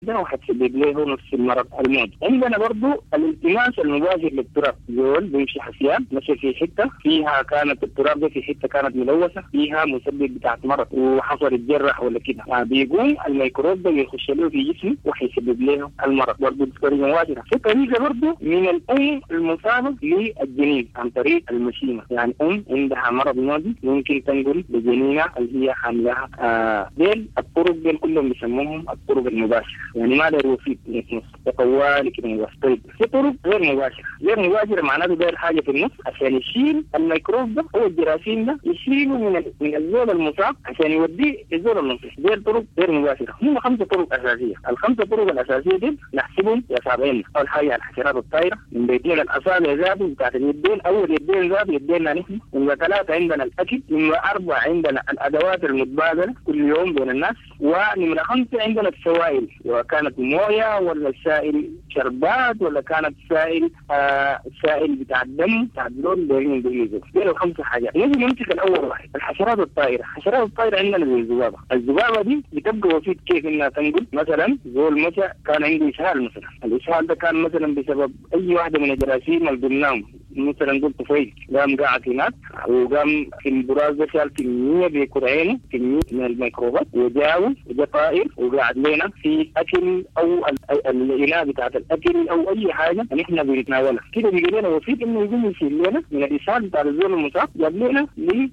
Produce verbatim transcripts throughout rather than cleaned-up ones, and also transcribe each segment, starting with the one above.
ده وحتسبب له نفس المرض الموت. عندنا برضو الالتماس المباشر للتراب، زول بيمشي حسيان مشي في حته فيها كانت التراب ده في حته كانت ملوثه فيها مسبب بتاعت مرض وحصل يتجرح ولا كده، يعني بيقوم الميكروب ده يخش له في جسمه وحيسبب له المرض برضو بطريقه مباشره. في طريقه برضو من الام المصابه للجنين عن طريق المشيمه، يعني ام عندها مرض معدي ممكن تنقل لجنينها اللي هي حاملها. آه ديل الطرق ديل كلهم بيسموهم الطرق المباشره، يعني ما داير وسيط نص طوالي كده مباشر. طيب في طرق غير مباشره، غير مباشره معناته داير حاجه في النص عشان يشيل الميكروب ده او الجراثيم ده يشيله من من الزول المصاب عشان يوديه الزول المصاب. دي الطرق غير مباشره، هم خمسه طرق اساسيه. الخمسه طرق الاساسيه دي نحسبهم باصابعين. اول حاجه الحشرات الطايره من بيتين الاصابع ذاته بتاعت اليدين، اول يدين ذاته يدينا نحن. نمره ثلاثه عندنا الاكل، نمره اربعه عندنا الادوات المتبادله كل يوم بين الناس، ونمره خمسه عندنا السوائل، وكانت مويه ولا سائل شربات ولا كانت سائل آه سائل بتاع الدم بتاع اللون بين دقيقه. دي الخمسه حاجات. نجي نمسك الاول واحد الحشرات الطائره. الحشرات الطائره عندنا زي الذبابه. الذبابه دي بتبقى وسيط كيف انها تنقل. مثلا زول مشى كان عنده اسهال، مثلا الاسهال ده كان مثلا بسبب اي واحده من الجراثيم اللي قلناهم، مثلا قلت طفيل قام قاعد هناك وقام في البراز ده شال كميه بيكر عينه كميه من الميكروبات وجاوه وجا طائر وقاعد لنا في اكل او الاناء بتاعت الاكل او اي حاجه نحن بنتناولها كده، بيجي لنا وسيط انه يقوم يشيل لنا من الاسهال بتاع الزول المصاب، جاب لنا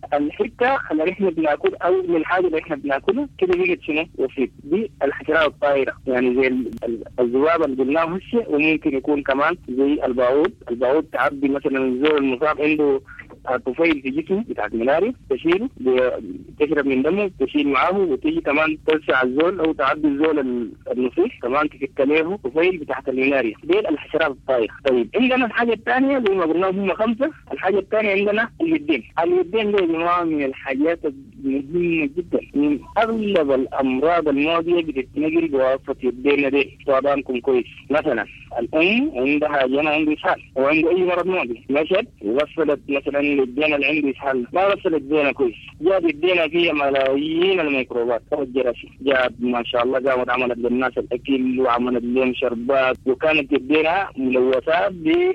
للحته اللي احنا بناكل او للحاجه اللي احنا بناكلها كده، بيجي شنو وسيط. دي الحشرات الطائره، يعني زي الذبابه اللي قلناه هسه، وممكن يكون كمان زي الباعوض. الباعوض تعبي مثلا الزول المصاب عنده طفيل في جسمه بتاعت ملاريا، تشيله تشرب من دمه تشيل معاه، وتيجي كمان تلسع الزول او تعدي الزول النصيح كمان تفك له طفيل بتاعت الملاريا. دي الحشرات الطايره. طيب عندنا الحاجه الثانيه زي ما قلنا هم خمسه. الحاجه الثانيه عندنا اليدين. اليدين دي يا جماعه من الحاجات المهمه جدا. من اغلب الامراض المعديه بتتنقل بواسطه يدينا دي. طبعاكم كويس. مثلا الام عندها جنى عنده اسهال او عنده اي مرض معدي، مشت وغسلت مثلا الدينا اللي عنده اسهال، ما غسلت دينا كويس، جاب الدينا فيها ملايين الميكروبات او الجراثيم، جاب ما شاء الله قامت عملت للناس الاكل وعملت لهم شربات، وكانت الدينا ملوثات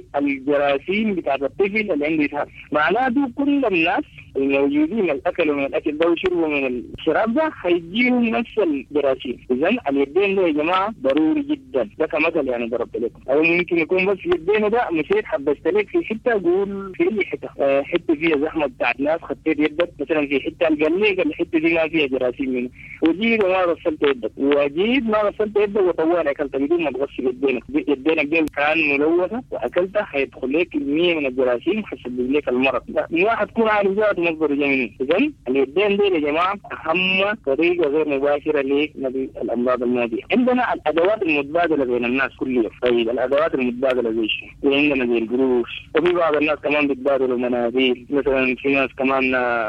بالجراثيم بتاعت الطفل اللي عنده اسهال. معناته كل الناس الموجودين الاكلوا من الاكل ده وشربوا من الشراب ده هيجيهم نفس الجراثيم. اذا اليدين ده يا جماعه ضروري جدا. ده كمثل يعني ضربت لكم. او ممكن يكون بس يدينا ده مشيت حبست لك في حته، قول في اي حته أه حته فيها زحمه بتاعت ناس، خطيت يدك مثلا في حته قال لك الحته دي ما فيها جراثيم منه، وجيت وما غسلت يدك، وجيت ما غسلت يدك وطوال اكلت بدون ما تغسل يدينك، يدينك دي كان ملوثه واكلتها هيدخل لك كميه من الجراثيم حيسبب لك المرض. واحد تكون عارف ذاته مصدر جميل. اذا اليدين دي يا جماعه اهم طريقه غير مباشره لنقل الامراض المعديه. عندنا الادوات المتبادله بين الناس كل يوم. طيب الادوات المتبادله زي شنو؟ عندنا زي القروش، وفي بعض الناس كمان بيتبادلوا مناديل، مثلا في ناس كمان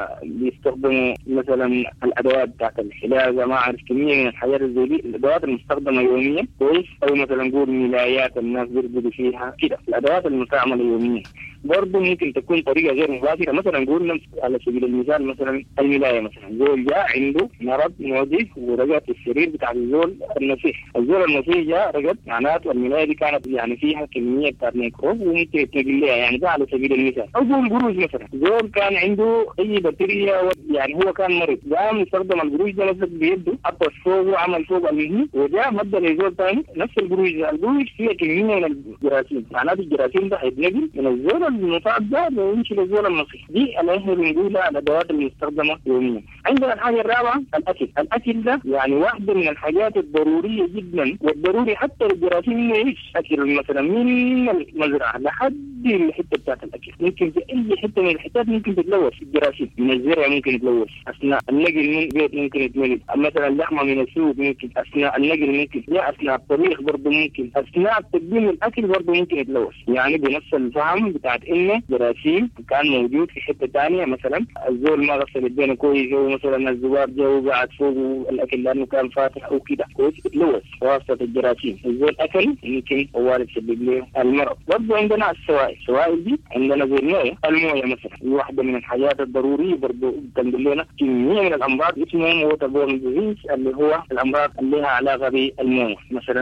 بيستخدموا مثلا الادوات بتاعت الحلاقه، ما اعرف كميه من الحاجات زي دي، الادوات المستخدمه يوميا كويس، او مثلا نقول ملايات الناس بيرقدوا فيها كده، الادوات المستعمله يوميا برضه ممكن تكون طريقه غير مباشره. مثلا نقول على سبيل المثال مثلا الملايه، مثلا زول جاء عنده مرض معدي ورقد في السرير بتاع الزول النصيح، الزول النصيح جاء رقد، معناته الملايه دي كانت يعني فيها كميه بتاعت ميكروب وممكن يتنقل لها، يعني ده على سبيل المثال. او زول القروش مثلا، زول كان عنده اي بكتيريا يعني هو كان مريض، قام يستخدم القروش ده مسك بيده حط فوقه وعمل فوق المهني وجاء مد لزول ثاني نفس القروش ده، القروش فيها كميه من الجراثيم، معناته الجراثيم ده هيتنقل من الزول المصاب ده ويمشي للزول النصيح. دي اللي احنا بنقولها الادوات المستخدمه يوميا. عندنا الحاجه الرابعه الاكل. الاكل ده يعني واحده من الحاجات الضروريه جدا، والضروري حتى الجراثيم انه يعيش. اكل مثلا من المزرعه لحد الحته بتاعت الاكل، ممكن في اي حته من الحتات ممكن تتلوث الجراثيم، من الزرع ممكن يتلوث اثناء النقل من البيت، ممكن يتنقل مثلا اللحمه من السوق، ممكن اثناء النقل، ممكن لا اثناء الطبيخ برضه، ممكن اثناء تقديم الاكل برضه ممكن يتلوث، يعني بنفس الفهم بتاعت انه جراثيم كان موجود في حته ثانيه، مثلا الزول ما غسل يدينه كويس، او مثلا الذباب جا وقعد فوق الاكل لانه كان فاتح او كده كويس، يتلوث واسطه الجراثيم. الزول اكل يمكن هو يسبب له المرض. برضه عندنا السوائل. السوائل دي عندنا زي المويه، المويه مثلا واحده من الحاجات الضروريه برضه تنقل لنا كميه من الامراض اسمهم ووتر بورن ديزيز، اللي هو الامراض اللي لها علاقه بالمويه مثلا